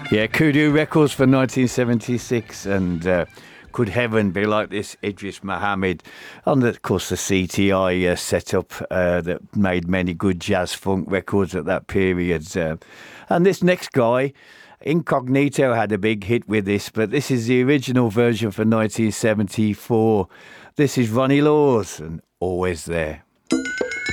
Yeah, Kudu Records for 1976, and could heaven be like this? Idris Muhammad, and of course the CTI setup that made many good jazz funk records at that period. And this next guy, Incognito, had a big hit with this, but this is the original version for 1974. This is Ronnie Laws and Always There.